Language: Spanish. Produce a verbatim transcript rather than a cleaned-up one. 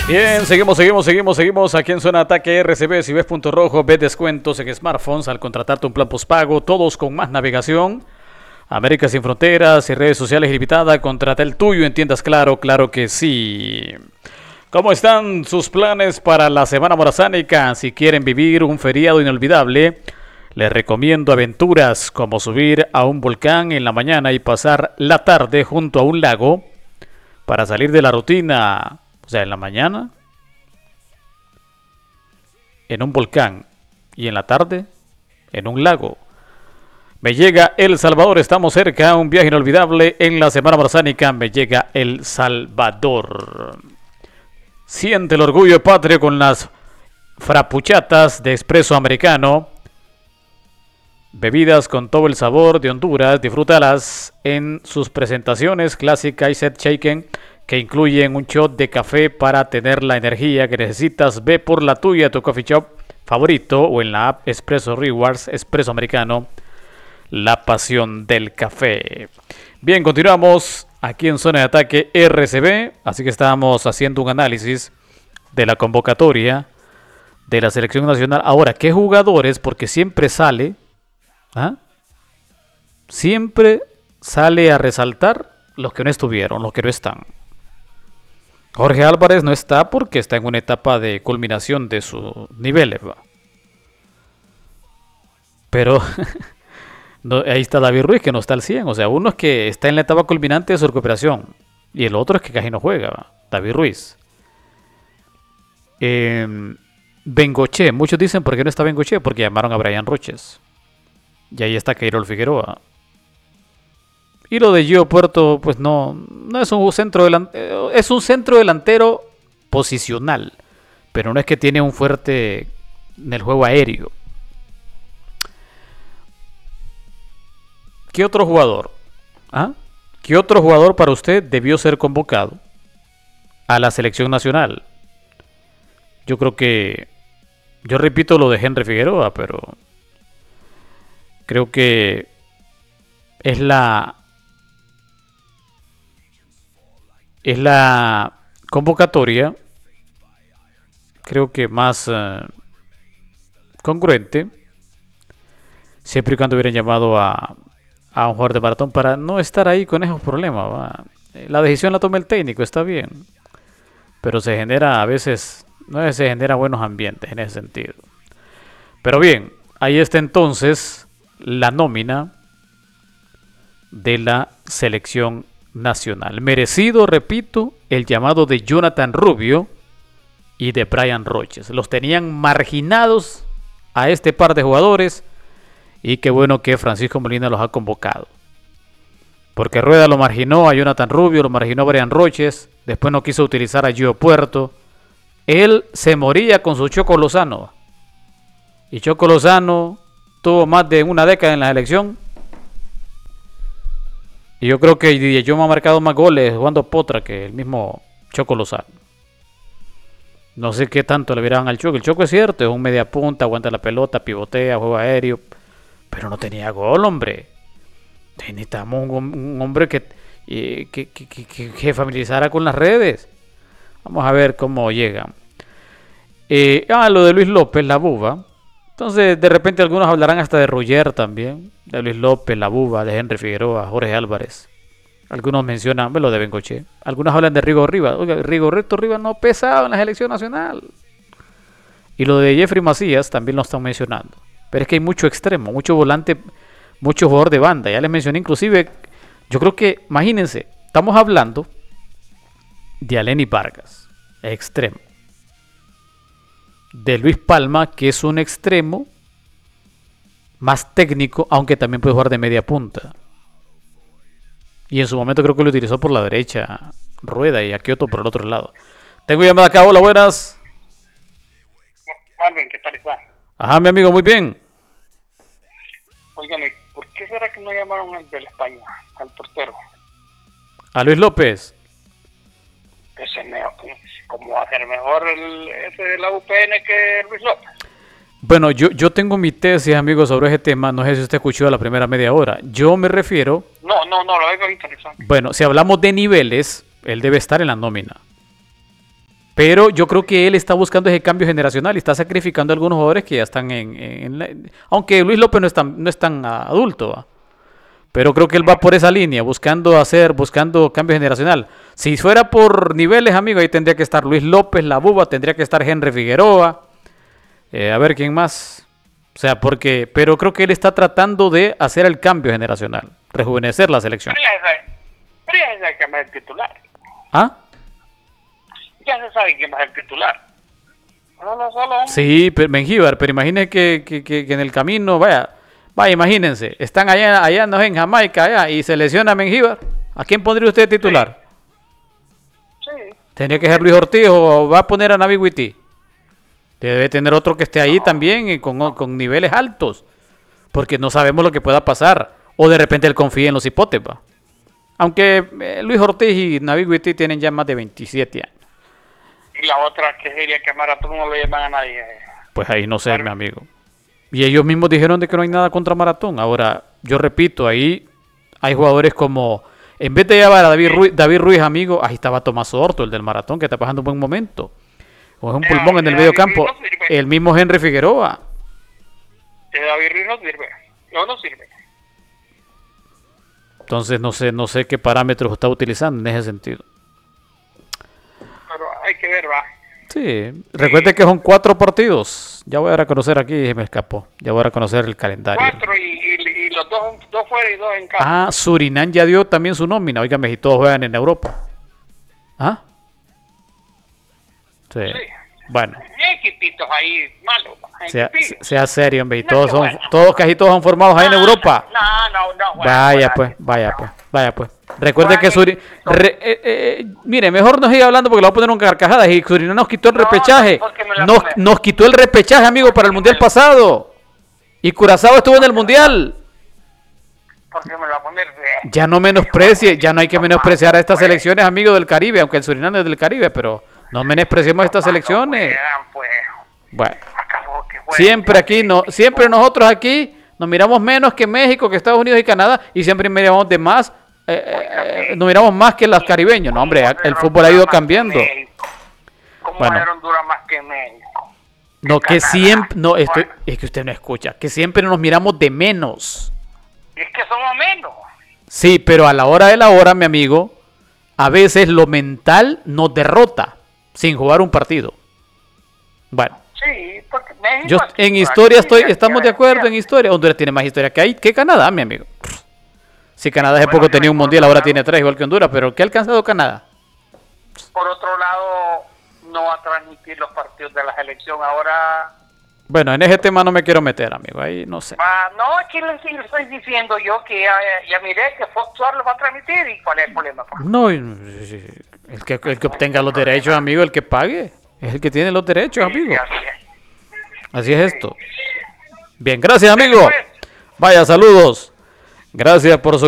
Bien, seguimos, seguimos, seguimos, seguimos aquí en Zona Ataque R C B. Si ves punto rojo, ves descuentos en smartphones al contratarte un plan postpago, todos con más navegación. América sin fronteras y redes sociales ilimitada. Contrata el tuyo en tiendas Claro, claro que sí. ¿Cómo están sus planes para la Semana Morazánica? Si quieren vivir un feriado inolvidable, les recomiendo aventuras como subir a un volcán en la mañana y pasar la tarde junto a un lago para salir de la rutina. O sea, en la mañana en un volcán y en la tarde en un lago. Me llega El Salvador, estamos cerca, un viaje inolvidable en la Semana Morazánica. Me llega El Salvador. Siente el orgullo patrio con las frappucciatas de espresso americano. Bebidas con todo el sabor de Honduras, disfrútalas en sus presentaciones clásica y set shaken, que incluyen un shot de café para tener la energía que necesitas. Ve por la tuya a tu coffee shop favorito o en la app Espresso Rewards, Espresso Americano, la pasión del café. Bien, continuamos aquí en Zona de Ataque R C B, así que estábamos haciendo un análisis de la convocatoria de la selección nacional. Ahora, ¿qué jugadores? Porque siempre sale, ¿ah? siempre sale a resaltar los que no estuvieron, los que no están. Jorge Álvarez no está porque está en una etapa de culminación de sus niveles, ¿va? Pero no, ahí está David Ruiz, que no está al cien. O sea, uno es que está en la etapa culminante de su recuperación y el otro es que casi no juega, ¿va? David Ruiz. Eh, Bengoche, muchos dicen ¿por qué no está Bengoche? Porque llamaron a Brian Roches. Y ahí está Keirol Figueroa. Y lo de Gio Puerto, pues no, no es un centro delantero, es un centro delantero posicional, pero no es que tiene un fuerte en el juego aéreo. ¿Qué otro jugador? ¿Ah? ¿Qué otro jugador para usted debió ser convocado a la selección nacional? Yo creo que, yo repito lo de Henry Figueroa, pero creo que es la Es la convocatoria, creo que más uh, congruente, siempre y cuando hubieran llamado a, a un jugador de maratón para no estar ahí con esos problemas, ¿va? La decisión la toma el técnico, está bien, pero se genera a veces, no se genera buenos ambientes en ese sentido. Pero bien, ahí está entonces la nómina de la selección nacional. Merecido, repito, el llamado de Jonathan Rubio y de Brian Roches. Los tenían marginados a este par de jugadores y qué bueno que Francisco Molina los ha convocado. Porque Rueda lo marginó a Jonathan Rubio, lo marginó a Brian Roches, después no quiso utilizar a Gio Puerto. Él se moría con su Choco Lozano. Y Choco Lozano tuvo más de una década en la selección. Y yo creo que Didier Joma ha marcado más goles jugando Potra que el mismo Choco Lozano. No sé qué tanto le vieran al Choco. El Choco es cierto, es un media punta, aguanta la pelota, pivotea, juega aéreo. Pero no tenía gol, hombre. Necesitamos un, un hombre que, eh, que, que, que, que familiarizara con las redes. Vamos a ver cómo llega. Eh, ah, lo de Luis López, la buba. Entonces, de repente algunos hablarán hasta de Roger también, de Luis López, la buba, de Henry Figueroa, Jorge Álvarez. Algunos mencionan, lo de Bengoche. Algunos hablan de Rigo Rivas. Oiga, Rigoberto Rivas no pesaba en la selección nacional. Y lo de Jeffrey Macías también lo están mencionando. Pero es que hay mucho extremo, mucho volante, mucho jugador de banda. Ya les mencioné inclusive, yo creo que, imagínense, estamos hablando de Aleni Vargas, extremo. De Luis Palma, que es un extremo más técnico, aunque también puede jugar de media punta. Y en su momento creo que lo utilizó por la derecha Rueda y a Kioto por el otro lado. Tengo llamada acá, hola, buenas. Marvin, ¿qué tal está? Ajá, mi amigo, muy bien. Óigame, ¿por qué será que no llamaron al de la España, al portero? A Luis López. Ese mejor, ¿cómo va a ser mejor el, ese de la U P N que Luis López? Bueno, yo, yo tengo mi tesis, amigos, sobre ese tema. No sé si usted escuchó la primera media hora. Yo me refiero... No, no, no, lo veo interesante. Bueno, si hablamos de niveles, él debe estar en la nómina. Pero yo creo que él está buscando ese cambio generacional y está sacrificando a algunos jugadores que ya están en... en la- aunque Luis López no es tan, no es tan ah, adulto, ¿va? Pero creo que él va por esa línea, buscando hacer, buscando cambio generacional. Si fuera por niveles, amigo, ahí tendría que estar Luis López, la Buba, tendría que estar Henry Figueroa. eh, a ver quién más. O sea, porque... Pero creo que él está tratando de hacer el cambio generacional, rejuvenecer la selección. Pero ya se sabe, pero ya se sabe quién va a ser el titular. ¿Ah? Ya se sabe quién va a ser el titular. No, no solo. Sí, pero Mengíbar, pero imagínense que, que, que, que en el camino, vaya, vaya, imagínense, están allá, allá no, en Jamaica, allá, y se lesiona Mengíbar. ¿A quién pondría usted de titular? Sí. Tendría que ser Luis Ortiz o va a poner a Navi Witty. Debe tener otro que esté ahí también y con, con niveles altos, porque no sabemos lo que pueda pasar. O de repente él confía en los hipotes, va. Aunque eh, Luis Ortiz y Navi Witty tienen ya más de veintisiete años. Y la otra que sería que a Maratón no lo llaman a nadie. Pues ahí no sé, Claro. mi amigo. Y ellos mismos dijeron de que no hay nada contra Maratón. Ahora, yo repito, ahí hay jugadores como... En vez de llevar a David Ruiz, David Ruiz, amigo, ahí estaba Tomás Orto, el del Maratón, que está pasando un buen momento. O es un Eh, pulmón en el eh, medio David campo. Ruiz no sirve. El mismo Henry Figueroa. De David Ruiz no sirve. No, no sirve. Entonces, no sé, no sé qué parámetros está utilizando en ese sentido. Pero hay que ver, va. Sí, recuerde que son cuatro partidos. Ya voy a reconocer aquí, se me escapó. Ya voy a reconocer el calendario. Cuatro y, y, y los dos, dos fuera y dos en casa. Ah, Surinam ya dio también su nómina. Óigame, si todos juegan en Europa. ¿Ah? Sí. Sí. Bueno, Hay equipitos ahí malos. va, sea, equipitos. sea serio, hombre. Y No, todos qué son, bueno. todos, casi todos son formados ahí en No, Europa. No, no, no. bueno, Vaya bueno, pues, no. vaya pues, vaya pues. Recuerde Juan que Suri... equipo. re- eh, eh, mire, mejor no siga hablando porque le voy a poner un carcajadas. Y Surinam nos quitó el No, repechaje. porque me la Nos, pone. nos quitó el repechaje, amigo, para el mundial pasado. Y Curazao estuvo en el mundial. Porque me lo va a poner de... Ya no menosprecie, ya no hay que menospreciar a estas selecciones, amigo del Caribe, aunque el Surinam es del Caribe, pero no menospreciemos estas selecciones. Juegan, pues, Bueno, acabó que jueguen. siempre aquí, no, siempre nosotros aquí nos miramos menos que México, que Estados Unidos y Canadá, y siempre miramos de más, eh, eh, nos miramos más que los caribeños. No, hombre, el fútbol ha ido cambiando. ¿Cómo Bueno. era Honduras más que México? No, que Canadá. siempre, no, estoy, Bueno. es que usted no escucha, que siempre nos miramos de menos. Y es que somos menos. Sí, pero a la hora de la hora, mi amigo, a veces lo mental nos derrota sin jugar un partido. Bueno, Sí, porque México... yo aquí- en aquí historia estoy, ya- estamos ya- de acuerdo ya- en historia. Honduras tiene más historia que hay que Canadá, mi amigo. Si Canadá hace Bueno, poco tenía pero un por mundial, otro ahora lado- tiene tres, igual que Honduras, pero ¿qué ha alcanzado Canadá? Por otro lado, no va a transmitir los partidos de la selección. Ahora... Bueno, en ese tema no me quiero meter, amigo, ahí no sé. va- no, aquí le, sí le estoy diciendo yo que ya, ya miré que Fox Sports lo va a transmitir. ¿Y cuál es el problema? Pues, No, el que, el que obtenga los derechos, amigo, el que pague, es el que tiene los derechos, amigo. sí, así es. Así es esto. Bien, gracias, amigo. Pues. Vaya, saludos. Gracias por su